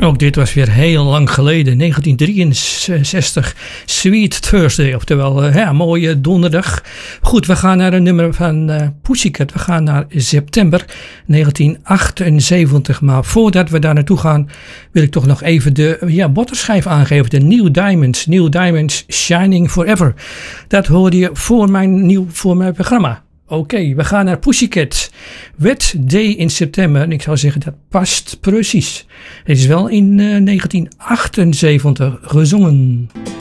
Ook dit was weer heel lang geleden, 1963, Sweet Thursday, oftewel mooie donderdag. Goed, we gaan naar een nummer van Pussycat, we gaan naar september 1978. Maar voordat we daar naartoe gaan, wil ik toch nog even de botterschijf aangeven, de New Diamonds Shining Forever. Dat hoorde je voor mijn programma. Oké, we gaan naar Pussycat. Wet Day in september. En ik zou zeggen, dat past precies. Het is wel in 1978 gezongen.